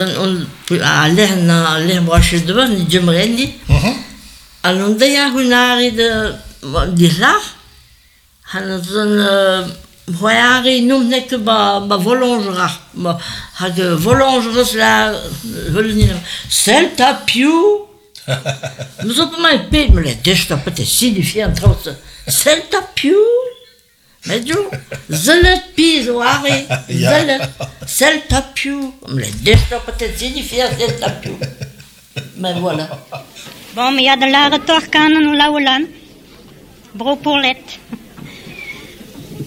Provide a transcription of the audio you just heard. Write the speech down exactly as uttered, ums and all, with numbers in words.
alleen alleen was je er niet jemrendi. En dan deed je hunari de die laag. En dan hoiari noemt ik ba ba volongera. Ba had je volongeres la hulni. Celta più. Maar zo bij mij peet me het dus dat het signifiant trouwens. Celta più. Mais jo, zelet piso ari, zelet, celta più. Me le desktop peut-être signifier celta più. Mais voilà. Bon, mais il y a de la retour quand nous la oulan. Bro pour l'être.